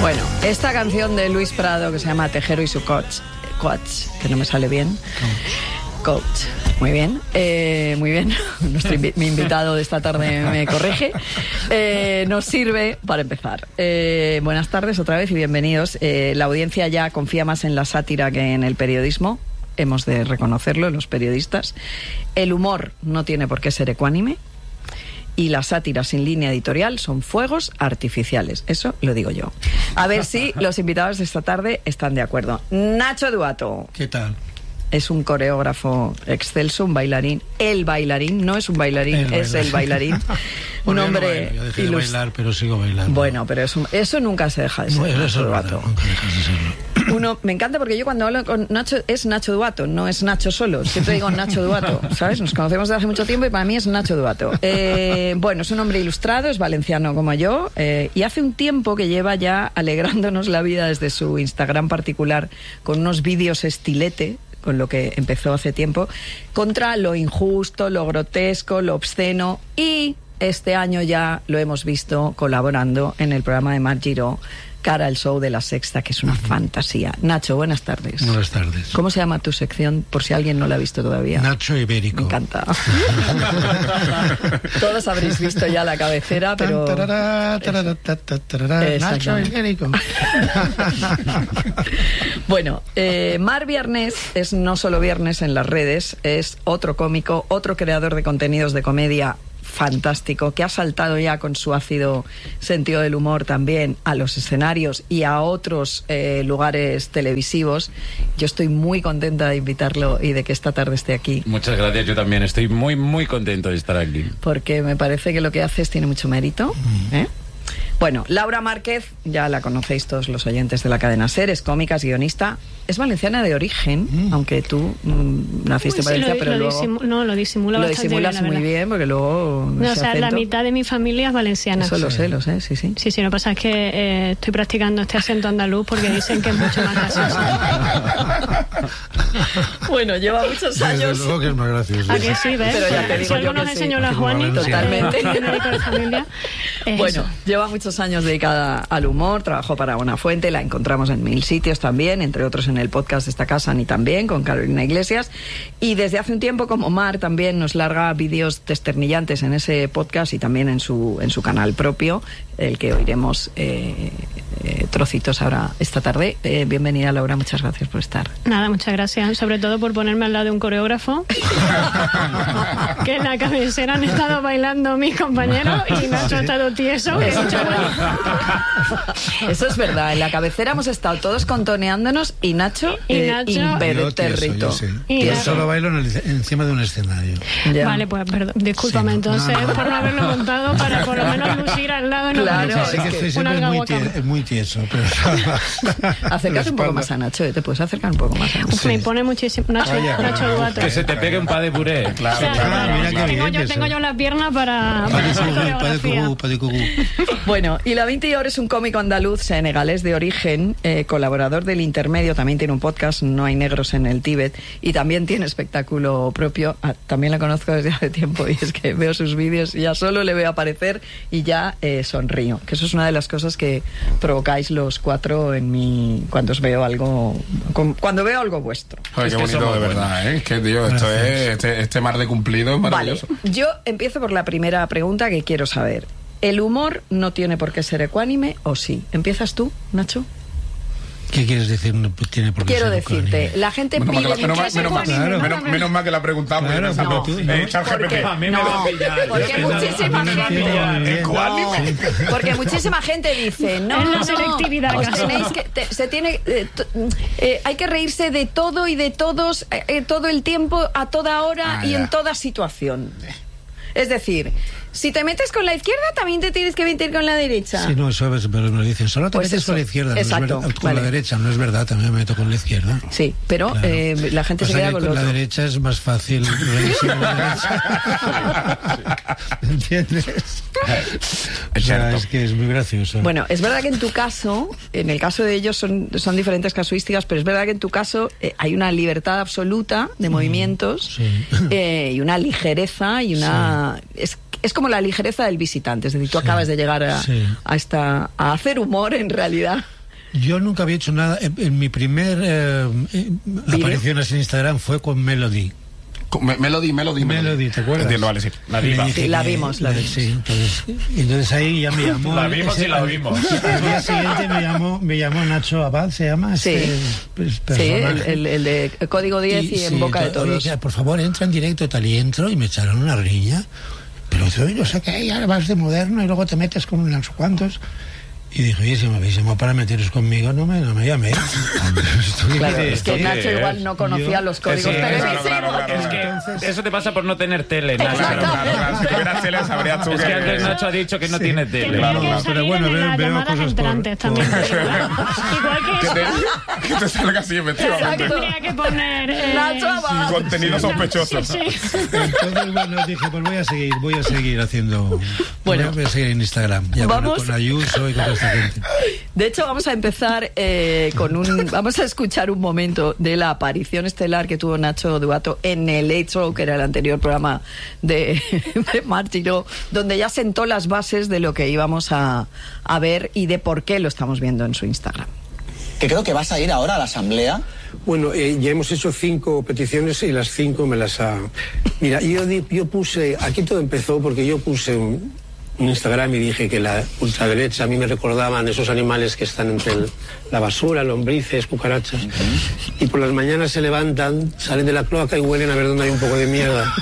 Bueno, esta canción de Luis Prado que se llama Tejero y su coach, que no me sale bien. Coach. Muy bien, muy bien. Mi invitado de esta tarde me corrige. Nos sirve para empezar. Buenas tardes otra vez y bienvenidos. La audiencia ya confía más en la sátira que en el periodismo. Hemos de reconocerlo, los periodistas. El humor no tiene por qué ser ecuánime. Y la sátira sin línea editorial son fuegos artificiales. Eso lo digo yo. A ver si los invitados de esta tarde están de acuerdo. Nacho Duato. ¿Qué tal? Es un coreógrafo excelso, un bailarín. El bailarín, no es un bailarín, es el bailarín. Un hombre... Yo dejé de bailar, pero sigo bailando. Bueno, pero eso nunca se deja de ser. Bueno, eso es verdad, nunca dejas de serlo. Me encanta porque yo cuando hablo con Nacho es Nacho Duato, no es Nacho solo. Siempre digo Nacho Duato, ¿sabes? Nos conocemos desde hace mucho tiempo y para mí es Nacho Duato. Bueno, es un hombre ilustrado, es valenciano como yo, y hace un tiempo que lleva ya alegrándonos la vida desde su Instagram particular con unos vídeos estilete, con lo que empezó hace tiempo, contra lo injusto, lo grotesco, lo obsceno, y este año ya lo hemos visto colaborando en el programa de Mar Giró, Cara al Show de La Sexta, que es una fantasía. Nacho, buenas tardes. Buenas tardes. ¿Cómo se llama tu sección, por si alguien no la ha visto todavía? Nacho Ibérico. Me encanta. Todos habréis visto ya la cabecera, pero... Nacho Ibérico. Bueno, Mar Viernes es no solo viernes en las redes, es otro cómico, otro creador de contenidos de comedia fantástico, que ha saltado ya con su ácido sentido del humor también a los escenarios y a otros lugares televisivos. Yo estoy muy contenta de invitarlo y de que esta tarde esté aquí. Muchas gracias, yo también estoy muy, muy contento de estar aquí. Porque me parece que lo que haces tiene mucho mérito, ¿eh? Bueno, Laura Márquez, ya la conocéis todos los oyentes de la cadena SER, es cómica, es guionista, es valenciana de origen, aunque tú naciste en Valencia, pero luego... lo disimula bastante disimulas bien, muy bien, porque luego... No, o sea, la mitad de mi familia es valenciana. Eso lo sé, sí. Sí, lo que pasa es que estoy practicando este acento andaluz porque dicen que es mucho más gracioso. Bueno, lleva muchos años... Desde luego que es más gracioso. ¿A que sí, ves? Pero ya te digo si algo nos enseñó la Juani, totalmente. médico de familia, bueno, eso. lleva muchos años dedicada al humor, trabajó para Buenafuente, la encontramos en 1000 sitios también, entre otros en el podcast de esta casa, ni también, con Carolina Iglesias, y desde hace un tiempo, como Mar, también nos larga vídeos desternillantes en ese podcast y también en su canal propio, el que oiremos trocitos ahora esta tarde. Bienvenida, Laura, muchas gracias por estar. Nada, muchas gracias, sobre todo por ponerme al lado de un coreógrafo que en la cabecera han estado bailando mis compañeros y Nacho ha estado tieso. Eso es verdad, en la cabecera hemos estado todos contoneándonos y Nacho impertérrito. Yo solo bailo encima de un escenario. Ya. Vale, pues perdón, discúlpame, entonces por no haberlo montado, para por lo menos lucir al lado y no claro, sí que estoy siempre muy tieso, pero... Acércate un poco más a Nacho, te puedes acercar un poco más a Nacho. Me impone muchísimo Nacho Duato. Que se te pegue un pa de puré. Claro, tengo yo la pierna para hacer coreografía. Bueno, y la Vinti ahora es un cómico andaluz senegalés de origen, colaborador del Intermedio, también tiene un podcast, No hay negros en el Tíbet, y también tiene espectáculo propio. También la conozco desde hace tiempo y es que veo sus vídeos y ya solo le veo aparecer y ya sonrío, que eso es una de las cosas que provocáis los cuatro en mí cuando os veo algo vuestro. Joder, qué bonito, de verdad, ¿eh? Es que, tío, esto es este mar de cumplido es maravilloso. Vale, yo empiezo por la primera pregunta que quiero saber. ¿El humor no tiene por qué ser ecuánime o sí? ¿Empiezas tú, Nacho? ¿Qué quieres decir? No tiene por qué Quiero ser decirte, ecuánime. la gente pide... Menos mal que la preguntamos. Claro, porque muchísima gente dice, hay que reírse de todo y de todos todo el tiempo, a toda hora y en toda situación. Es decir, si te metes con la izquierda, también te tienes que meter con la derecha. Sí, no, eso es, pero me dicen, solo te pues metes eso. con la izquierda, exacto, no es con la derecha, no es verdad, también me meto con la izquierda. Sí, pero claro. La gente se queda con lo otro. La derecha es más fácil reírse con la derecha. ¿Entiendes? O sea, es que es muy gracioso. Bueno, es verdad que en tu caso, en el caso de ellos son diferentes casuísticas, pero es verdad que en tu caso hay una libertad absoluta de movimientos y una ligereza y una... Es como la ligereza del visitante, es decir, tú acabas de llegar a hacer humor en realidad. Yo nunca había hecho nada. En mi primer aparición en Instagram fue con Melody. Melody, ¿te acuerdas? Entiendo, vale, sí. La vimos. Sí, entonces ahí ya me llamó. La vimos y la vimos. Al día siguiente me llamó Nacho Abad, se llama. Sí, el de Código 10 y En Boca de Todos. Oye, por favor, entra en directo, tal, y entro y me echaron una riña. Pero yo sé que ahora vas de moderno y luego te metes con no sé cuántos. Y dije, oye, si me habéis llamado para meteros conmigo, no me llaméis. Claro, es que Nacho igual no conocía los códigos televisivos. Claro. Es que eso te pasa por no tener tele, Nacho. Claro. Si tuvieras tele sabrías tú Es que antes Nacho ha dicho que no tiene tele. Pero bueno, veo cosas entrantes también. Igual que que te salga así, efectivamente. tendría que poner Nacho Abad. Contenido sospechoso. Sí. Entonces, bueno, dije, pues voy a seguir haciendo... Bueno. Voy a seguir en Instagram. Ya con Ayuso y con toda esta gente. De hecho, vamos a empezar vamos a escuchar un momento de la aparición estelar que tuvo Nacho Duato en el Late Show, que era el anterior programa de Martino, donde ya sentó las bases de lo que íbamos a ver y de por qué lo estamos viendo en su Instagram. Que creo que vas a ir ahora a la asamblea. Bueno, ya hemos hecho 5 peticiones y las 5 me las ha... Mira, yo puse... Aquí todo empezó porque yo puse un Instagram y dije que la ultraderecha a mí me recordaban esos animales que están entre la basura, lombrices, cucarachas. Y por las mañanas se levantan, salen de la cloaca y huelen a ver dónde hay un poco de mierda.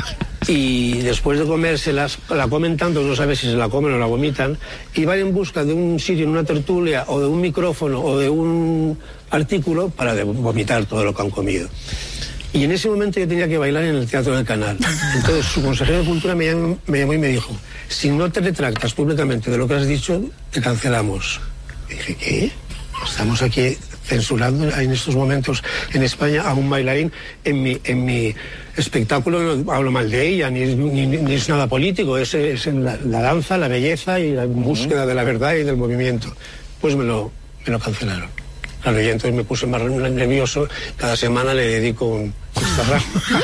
Y después de comérselas, la comen tanto, no sabes si se la comen o la vomitan, y van en busca de un sitio en una tertulia o de un micrófono o de un artículo para vomitar todo lo que han comido. Y en ese momento yo tenía que bailar en el Teatro del Canal. Entonces su consejero de Cultura me llamó y me dijo, si no te retractas públicamente de lo que has dicho, te cancelamos. Y dije, ¿qué? Estamos aquí censurando en estos momentos en España a un bailarín. En mi espectáculo no hablo mal de ella, ni es nada político, es en la danza, la belleza y la búsqueda de la verdad y del movimiento. Pues me lo cancelaron. Claro, y entonces me puse más nervioso. Cada semana le dedico un Instagram.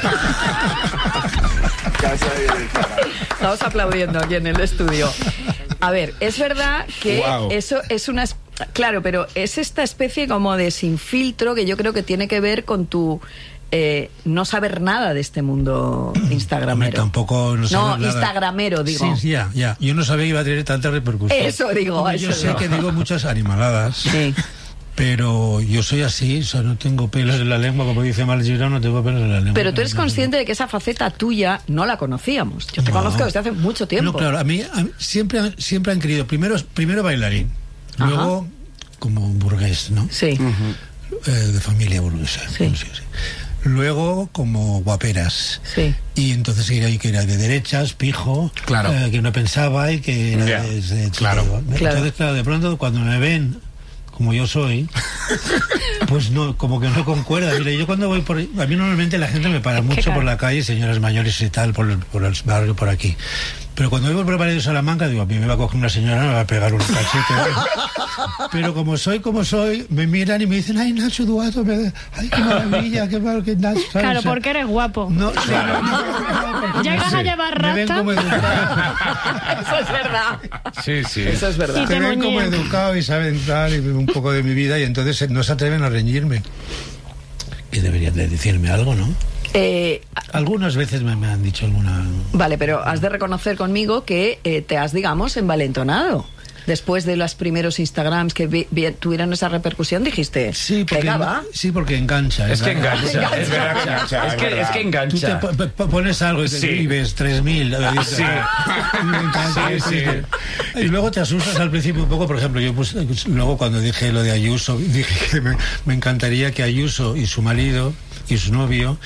Estamos aplaudiendo aquí en el estudio. A ver, es verdad que eso es una... Claro, pero es esta especie como de sin filtro que yo creo que tiene que ver con tu... no saber nada de este mundo instagramero. Tampoco no saber nada. Instagramero, digo. Sí, ya. Yo no sabía que iba a tener tanta repercusión. Eso digo. Hombre, yo sé que digo muchas animaladas. Sí. Pero yo soy así, no tengo pelos en la lengua, como dice Margirón, no tengo pelos en la lengua. Pero tú eres consciente de que esa faceta tuya no la conocíamos. Yo te conozco desde hace mucho tiempo. No, claro, a mí siempre han querido, primero bailarín, luego como burgués, ¿no? Sí. De familia burguesa. Sí. Luego como guaperas. Sí. Y entonces que era de derechas, pijo, claro. Que no pensaba y que era claro. Entonces, claro, de pronto cuando me ven como yo soy, pues no, como que no concuerda. Mira, yo cuando voy a mí normalmente la gente me para mucho por la calle, señoras mayores y tal, por el barrio, por aquí. Pero cuando voy por el barrio de Salamanca, digo, a mí me va a coger una señora, me va a pegar un cachete. Pero como soy, me miran y me dicen, ay, Nacho Duato, ay, qué maravilla, qué mal que Nacho, ¿sabes? Claro, porque eres guapo. No, ya vas a llevar rasta. Me ven como educado. Eso es verdad. Sí. Eso es verdad. Me ven como educado y saben tal, y un poco de mi vida, y entonces no se atreven a reñirme. Que deberían de decirme algo, ¿no? Algunas veces me han dicho alguna... Vale, pero has de reconocer conmigo que te has, digamos, envalentonado. Después de los primeros Instagrams que tuvieron esa repercusión, dijiste, sí, porque engancha. Es que engancha. Es verdad que engancha. Es que engancha. Tú te pones algo y ves 3.000. Sí. Y luego te asustas al principio un poco. Por ejemplo, yo luego cuando dije lo de Ayuso, dije que me encantaría que Ayuso y su marido y su novio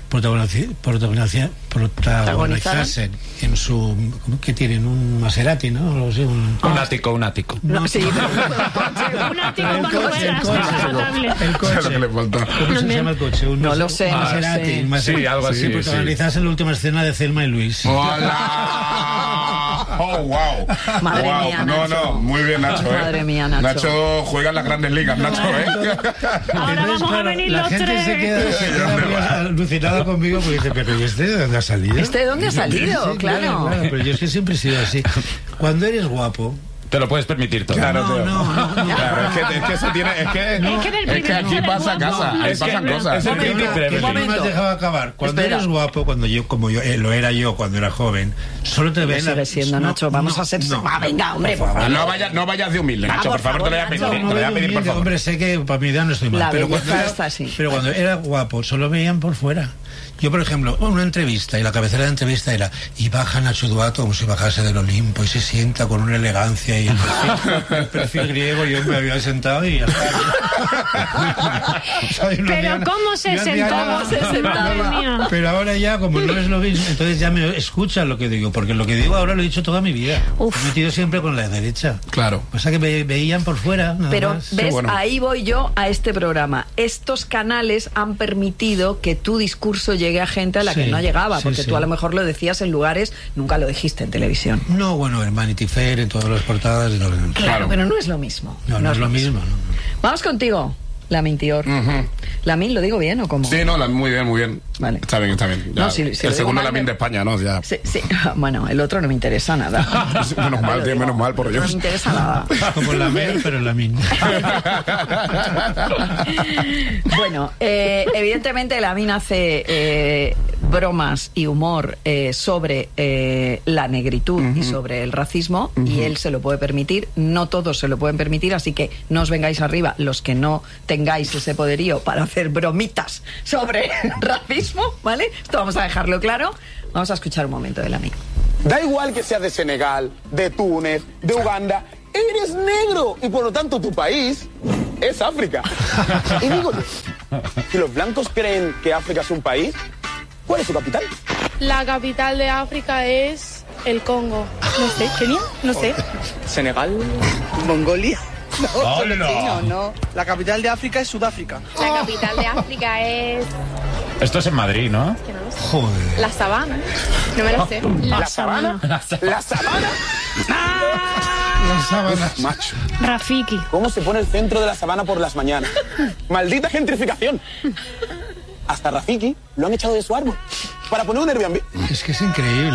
protagonizasen en su... ¿Qué tienen? Un Maserati, ¿no? No sé, un ático. No, sí. Un ático con el coche. Que le falta. ¿Cómo se llama el coche? No lo sé. Maserati. Sí, algo así. Protagonizasen la última escena de Thelma y Luis. ¡Hola! Oh, wow. Madre mía, Nacho. No, muy bien, Nacho. Madre mía, Nacho. Nacho juega en las grandes ligas, Nacho, Ahora vamos a venir la los gente tres. se queda muy alucinada conmigo porque dice, pero ¿y este de dónde ha salido? ¿Este de dónde ha salido? Sí, Claro. Pero yo es que siempre he sido así. Cuando eres guapo... Te lo puedes permitir todo. Claro, No. Claro, es que eso tiene. Es que aquí pasa casa, ahí pasan cosas. es el Pretty Privilege. No me has dejado acabar. Cuando Espera. eres guapo, como yo lo era yo cuando era joven, solo te ven... Sigue siendo, Nacho. Vamos a ser... venga, hombre, por favor. No vayas de humilde, Nacho, por favor, te lo voy a pedir. Nacho. Te lo voy a pedir, por favor. Hombre, sé que para mi edad no estoy mal. La Pero belleza cuando, está así. pero cuando era guapo, solo veían por fuera. Yo, por ejemplo, una entrevista, y la cabecera de la entrevista era, y baja Nacho Duato como si bajase del Olimpo, y se sienta con una elegancia, y el perfil griego, yo me había sentado y ya está. Pero ¿cómo se sentaba? Madre mía. Pero ahora ya, como no es lo mismo, entonces ya me escuchan lo que digo, porque lo que digo ahora lo he dicho toda mi vida. Uf. Me he metido siempre con la derecha. Claro. Pasa que me veían por fuera, nada Pero, más. ¿ves? bueno. Ahí voy yo a este programa. Estos canales han permitido que tu discurso llegue a gente a la que Sí, no llegaba, sí, porque sí. tú a lo mejor lo decías en lugares, nunca lo dijiste en televisión. No, bueno, en Vanity Fair, en todas las portadas. Y todo. Claro, pero no es lo mismo. No es lo mismo. No. Vamos contigo, Lamin Tior. Lamin, ¿lo digo bien o cómo? Sí, no, muy bien, muy bien. Vale. Está bien. Ya. No, si lo el digo segundo mal, Lamin de España, ¿no? Ya. Sí. Bueno, el otro no me interesa nada. Menos mal, Lo tío, digo. menos mal, por Dios. No me interesa nada. Como la Mer, pero la Min. Bueno, evidentemente Lamin hace bromas y humor sobre la negritud y sobre el racismo, y él se lo puede permitir. No todos se lo pueden permitir, así que no os vengáis arriba los que no tengáis ese poderío para hacer bromitas sobre racismo, ¿vale? Esto vamos a dejarlo claro. Vamos a escuchar un momento de Lamin. Da igual que seas de Senegal, de Túnez, de Uganda, eres negro y por lo tanto tu país es África. Y digo, si los blancos creen que África es un país, ¿cuál es su capital? La capital de África es el Congo. No sé, Kenia, no sé. Senegal, Mongolia. No. La capital de África es Sudáfrica. La capital de África es... Esto es en Madrid, ¿no? que no lo sé. Joder. La Sabana. No me lo sé. ¿La sabana? ¿La sabana? Las sábanas. Macho, Rafiki. ¿cómo se pone el centro de la sabana por las mañanas? ¡Maldita gentrificación! Hasta Rafiki lo han echado de su árbol para poner un Airbnb. Es que es increíble.